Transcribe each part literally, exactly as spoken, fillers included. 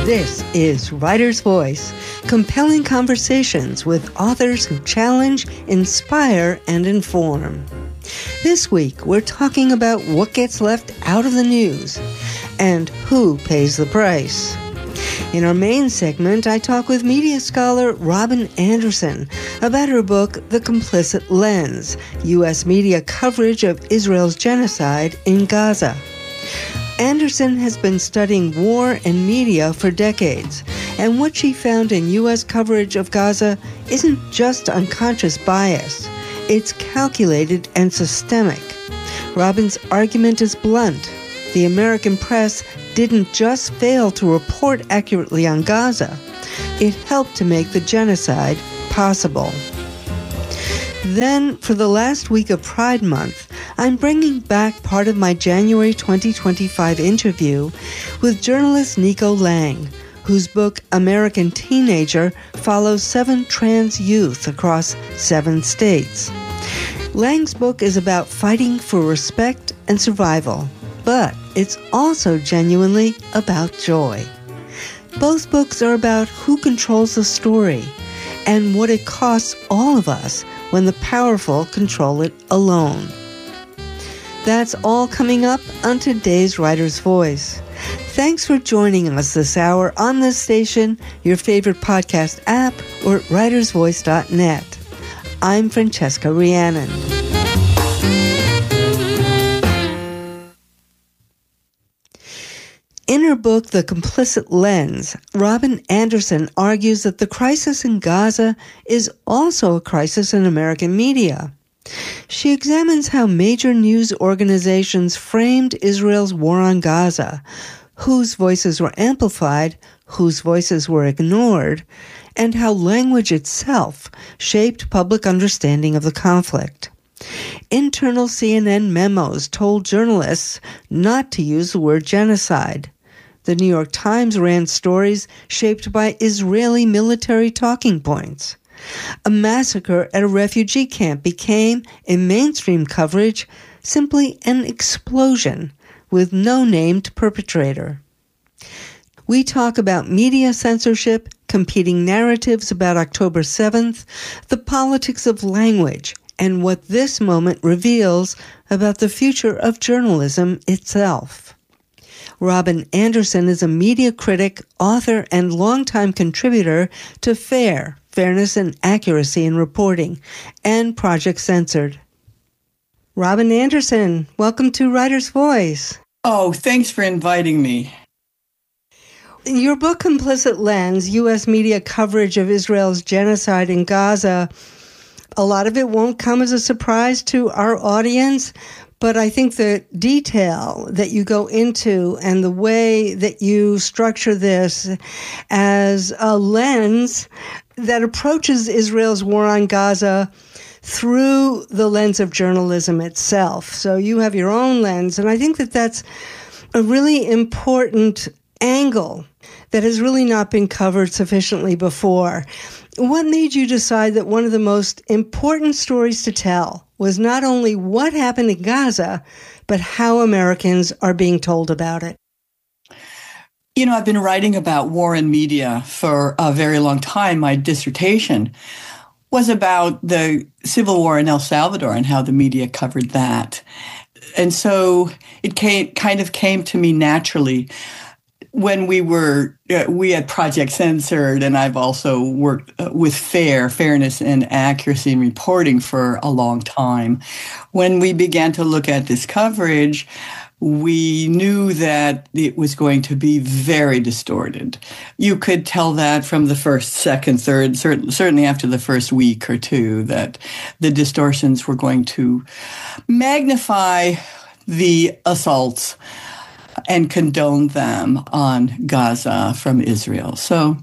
This is Writer's Voice, compelling conversations with authors who challenge, inspire, and inform. This week, we're talking about what gets left out of the news and who pays the price. In our main segment, I talk with media scholar Robin Anderson about her book, The Complicit Lens, U S media coverage of Israel's genocide in Gaza. Anderson has been studying war and media for decades, and what she found in U S coverage of Gaza isn't just unconscious bias. It's calculated and systemic. Robin's argument is blunt. The American press didn't just fail to report accurately on Gaza. It helped to make the genocide possible. Then, for the last week of Pride Month, I'm bringing back part of my January twenty twenty-five interview with journalist Nico Lang, whose book American Teenager follows seven trans youth across seven states. Lang's book is about fighting for respect and survival, but it's also genuinely about joy. Both books are about who controls the story and what it costs all of us when the powerful control it alone. That's all coming up on today's Writer's Voice. Thanks for joining us this hour on this station, your favorite podcast app, or at writers voice dot net. I'm Francesca Rhiannon. In her book, The Complicit Lens, Robin Anderson argues that the crisis in Gaza is also a crisis in American media. She examines how major news organizations framed Israel's war on Gaza, whose voices were amplified, whose voices were ignored, and how language itself shaped public understanding of the conflict. Internal C N N memos told journalists not to use the word genocide. The New York Times ran stories shaped by Israeli military talking points. A massacre at a refugee camp became, in mainstream coverage, simply an explosion with no named perpetrator. We talk about media censorship, competing narratives about October seventh, the politics of language, and what this moment reveals about the future of journalism itself. Robin Anderson is a media critic, author, and longtime contributor to FAIR, Fairness and Accuracy in Reporting, and Project Censored. Robin Anderson, welcome to Writer's Voice. Oh, thanks for inviting me. Your book, Complicit Lens, U S media coverage of Israel's genocide in Gaza, a lot of it won't come as a surprise to our audience, but I think the detail that you go into and the way that you structure this as a lens that approaches Israel's war on Gaza through the lens of journalism itself. So you have your own lens, and I think that that's a really important angle that has really not been covered sufficiently before. What made you decide that one of the most important stories to tell was not only what happened in Gaza, but how Americans are being told about it? You know, I've been writing about war and media for a very long time. My dissertation was about the civil war in El Salvador and how the media covered that. And so it came, kind of came to me naturally when we were, uh, we had Project Censored, and I've also worked uh, with FAIR, Fairness and Accuracy in Reporting, for a long time. When we began to look at this coverage, we knew that it was going to be very distorted. You could tell that from the first, second, third, cert- certainly after the first week or two, that the distortions were going to magnify the assaults and condone them on Gaza from Israel. So,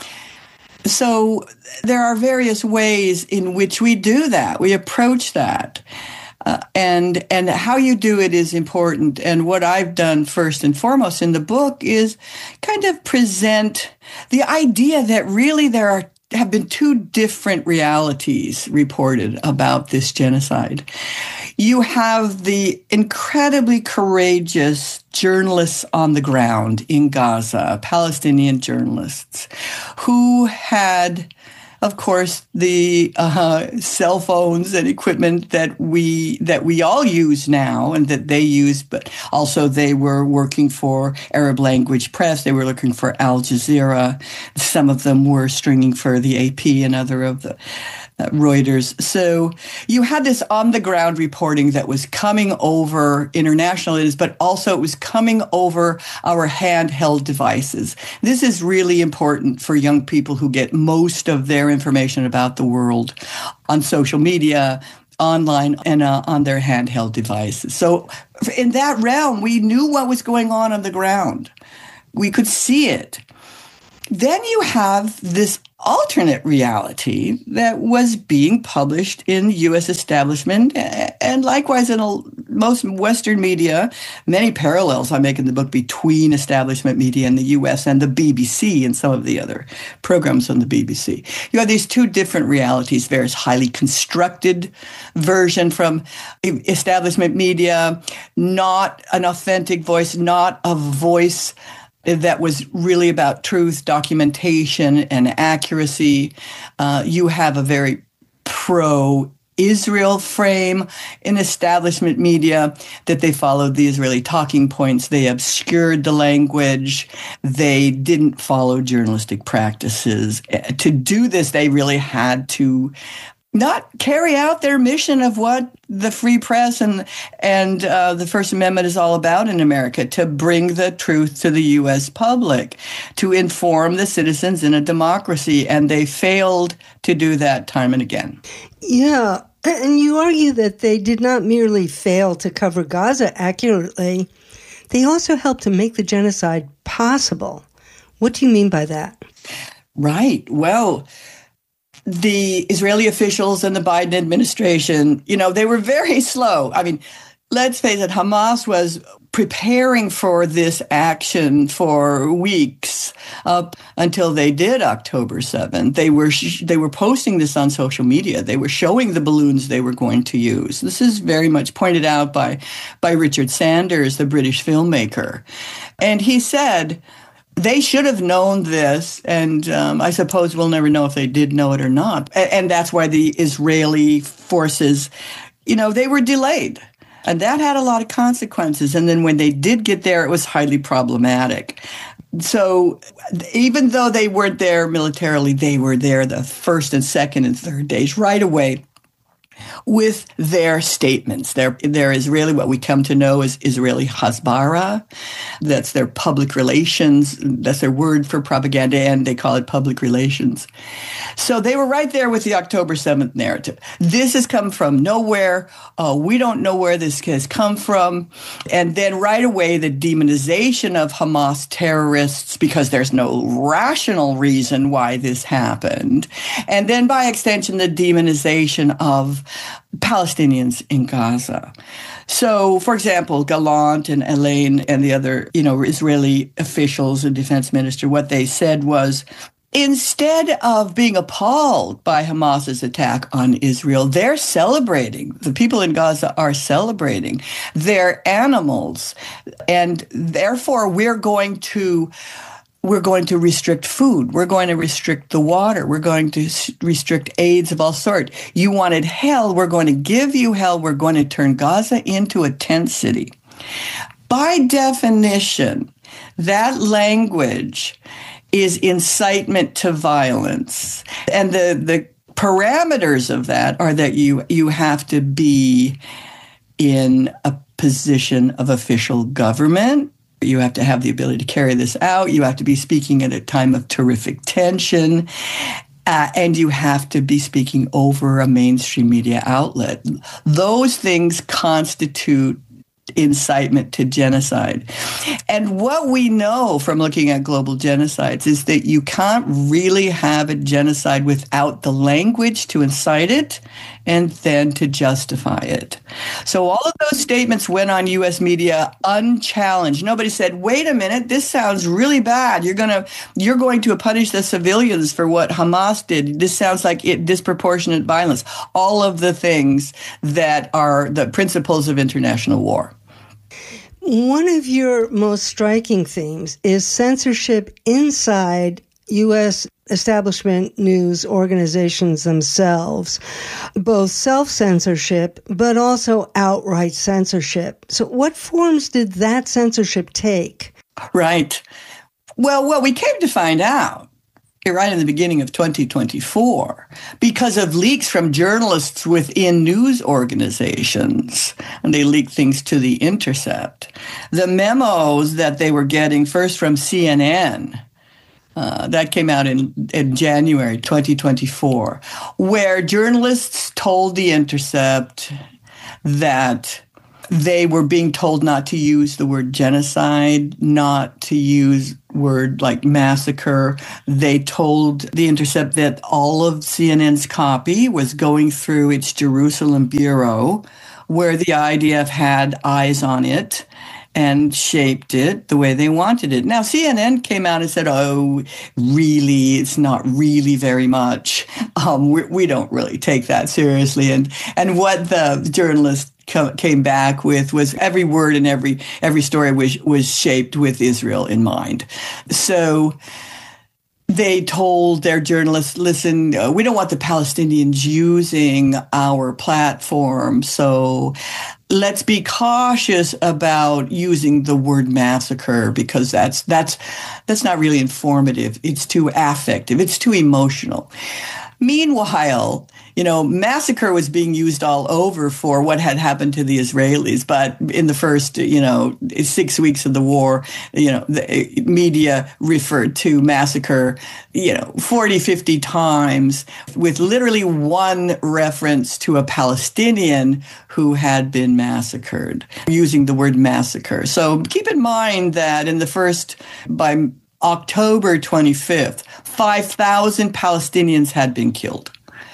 so there are various ways in which we do that. We approach that. Uh, and and how you do it is important. And what I've done first and foremost in the book is kind of present the idea that really there are have been two different realities reported about this genocide. You have the incredibly courageous journalists on the ground in Gaza, Palestinian journalists, who had, of course, the uh, cell phones and equipment that we that we all use now and that they use, but also they were working for Arab language press. They were looking for Al Jazeera. Some of them were stringing for the A P and other of the uh, Reuters. So you had this on-the-ground reporting that was coming over international news, but also it was coming over our handheld devices. This is really important for young people who get most of their information about the world on social media, online, and uh, on their handheld devices. So in that realm, we knew what was going on on the ground. We could see it. Then you have this alternate reality that was being published in U S establishment and likewise in a, most Western media. Many parallels I make in the book between establishment media in the U S and the B B C and some of the other programs on the B B C. You have these two different realities. There's highly constructed version from establishment media, not an authentic voice, not a voice that was really about truth, documentation, and accuracy. Uh, you have a very pro-Israel frame in establishment media that they followed the Israeli talking points. They obscured the language. They didn't follow journalistic practices. To do this, they really had to not carry out their mission of what the free press and and uh, the First Amendment is all about in America, to bring the truth to the U S public, to inform the citizens in a democracy. And they failed to do that time and again. Yeah, and you argue that they did not merely fail to cover Gaza accurately, they also helped to make the genocide possible. What do you mean by that? Right. Well, the Israeli officials and the Biden administration, you know, they were very slow. I mean, let's face it, Hamas was preparing for this action for weeks up until they did October seventh. They were sh- they were posting this on social media. They were showing the balloons they were going to use. This is very much pointed out by, by Richard Sanders, the British filmmaker. And he said, they should have known this, and um, I suppose we'll never know if they did know it or not. And, and that's why the Israeli forces, you know, they were delayed. And that had a lot of consequences. And then when they did get there, it was highly problematic. So even though they weren't there militarily, they were there the first and second and third days right away with their statements. Their, their Israeli, what we come to know as Israeli Hasbara. That's their public relations. That's their word for propaganda, and they call it public relations. So they were right there with the October seventh narrative. This has come from nowhere. Uh, we don't know where this has come from. And then right away, the demonization of Hamas terrorists because there's no rational reason why this happened. And then by extension, the demonization of Palestinians in Gaza. So, for example, Gallant and Elaine and the other, you know, Israeli officials and defense minister, what they said was, instead of being appalled by Hamas's attack on Israel, they're celebrating. The people in Gaza are celebrating. They're animals. And therefore, we're going to We're going to restrict food. We're going to restrict the water. We're going to restrict aids of all sorts. You wanted hell. We're going to give you hell. We're going to turn Gaza into a tent city. By definition, that language is incitement to violence. And the, the parameters of that are that you, you have to be in a position of official government. You have to have the ability to carry this out. You have to be speaking at a time of terrific tension. Uh, and you have to be speaking over a mainstream media outlet. Those things constitute incitement to genocide. And what we know from looking at global genocides is that you can't really have a genocide without the language to incite it and then to justify it. So all of those statements went on U S media unchallenged. Nobody said, wait a minute, this sounds really bad. You're going to you're going to punish the civilians for what Hamas did. This sounds like it, disproportionate violence. All of the things that are the principles of international war. One of your most striking themes is censorship inside U S establishment news organizations themselves, both self-censorship, but also outright censorship. So what forms did that censorship take? Right. Well, what we came to find out right in the beginning of twenty twenty-four, because of leaks from journalists within news organizations, and they leaked things to The Intercept, the memos that they were getting first from C N N, Uh, that came out in, in January twenty twenty-four, where journalists told The Intercept that they were being told not to use the word genocide, not to use word like massacre. They told The Intercept that all of C N N's copy was going through its Jerusalem bureau, where the I D F had eyes on it and shaped it the way they wanted it. Now, C N N came out and said, oh, really, it's not really very much. Um, we, we don't really take that seriously. And and what the journalists co- came back with was every word and every every story was, was shaped with Israel in mind. So they told their journalists, listen, uh, we don't want the Palestinians using our platform, so let's be cautious about using the word massacre because that's that's that's not really informative. It's too affective. It's too emotional. Meanwhile, you know, massacre was being used all over for what had happened to the Israelis. But in the first, you know, six weeks of the war, you know, the media referred to massacre, you know, forty, fifty times with literally one reference to a Palestinian who had been massacred, using the word massacre. So keep in mind that in the first, by October twenty-fifth, five thousand Palestinians had been killed.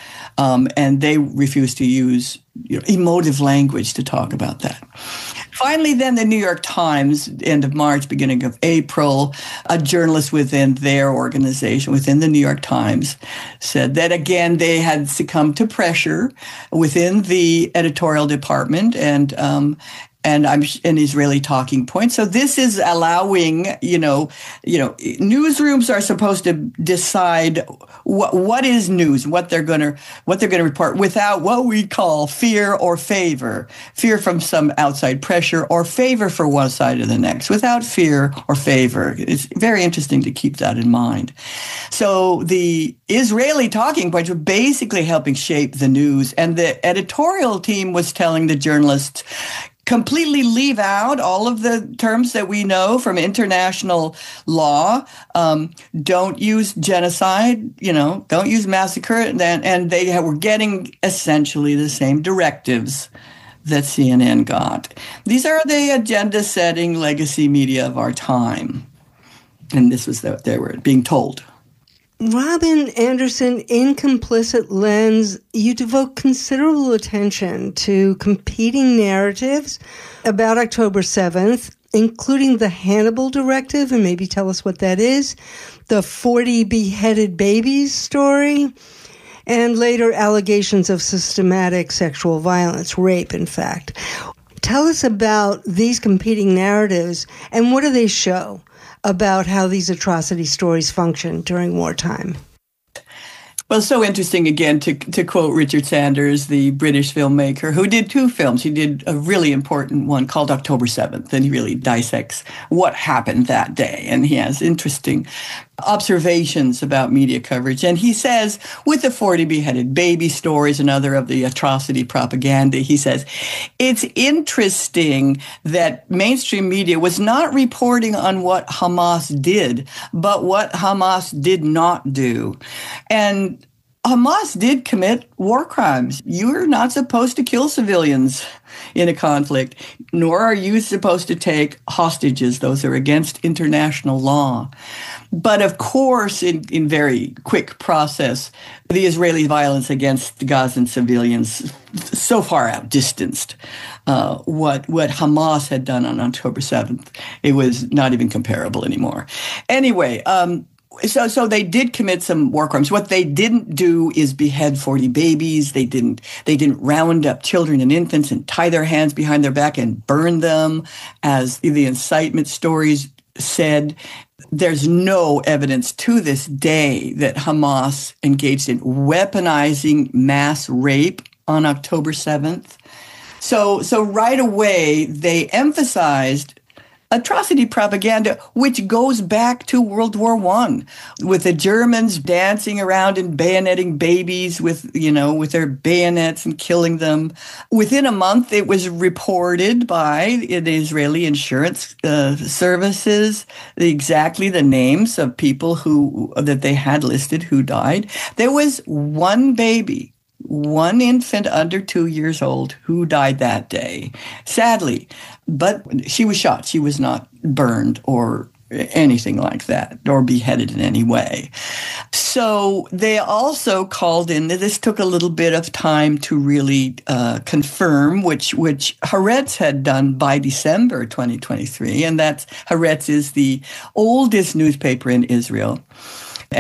Um, and they refused to use you know, emotive language to talk about that. Finally, then the New York Times, end of March, beginning of April, a journalist within their organization, within the New York Times, said that, again, they had succumbed to pressure within the editorial department and um, and I'm an Israeli talking point. So this is allowing, you know, you know, newsrooms are supposed to decide what what is news, what they're going to what they're going to report without what we call fear or favor, fear from some outside pressure or favor for one side or the next, without fear or favor. It's very interesting to keep that in mind. So the Israeli talking points were basically helping shape the news, and the editorial team was telling the journalists, completely leave out all of the terms that we know from international law. Um, don't use genocide, you know, don't use massacre. And, and they were getting essentially the same directives that C N N got. These are the agenda-setting legacy media of our time. And this was what they were being told. Robin Anderson, in Complicit Lens, you devote considerable attention to competing narratives about October seventh, including the Hannibal Directive, and maybe tell us what that is, the forty beheaded babies story, and later allegations of systematic sexual violence, rape, in fact. Tell us about these competing narratives, and what do they show about how these atrocity stories function during wartime? Well, it's so interesting, again, to to quote Richard Sanders, the British filmmaker, who did two films. He did a really important one called October seventh, and he really dissects what happened that day. And he has interesting observations about media coverage. And he says, with the forty beheaded baby stories and other of the atrocity propaganda, he says, it's interesting that mainstream media was not reporting on what Hamas did, but what Hamas did not do. And Hamas did commit war crimes. You're not supposed to kill civilians in a conflict, nor are you supposed to take hostages. Those are against international law. But of course, in, in very quick process, the Israeli violence against the Gazan civilians so far outdistanced uh, what what Hamas had done on October seventh. It was not even comparable anymore. Anyway, um, So, so they did commit some war crimes. What they didn't do is behead forty babies. They didn't, they didn't round up children and infants and tie their hands behind their back and burn them, as the incitement stories said. There's no evidence to this day that Hamas engaged in weaponizing mass rape on October seventh. So, so right away, they emphasized atrocity propaganda, which goes back to World War One, with the Germans dancing around and bayoneting babies with, you know, with their bayonets and killing them. Within a month, it was reported by the Israeli insurance uh, services exactly the names of people who that they had listed who died. There was one baby, one infant under two years old who died that day, sadly. But she was shot. She was not burned or anything like that, or beheaded in any way. So they also called in, this took a little bit of time to really uh, confirm, which which Haaretz had done by December twenty twenty-three, and that's, Haaretz is the oldest newspaper in Israel.